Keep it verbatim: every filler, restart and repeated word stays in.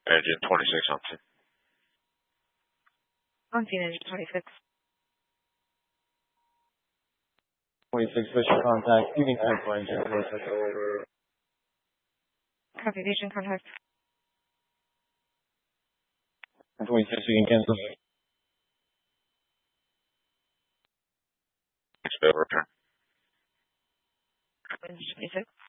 Engine twenty-six on two. On scene, engine twenty-six. twenty-six, visual contact. You can cancel engine. Copy, vision contact. twenty-six, you can cancel. Expect return. Engine twenty-six.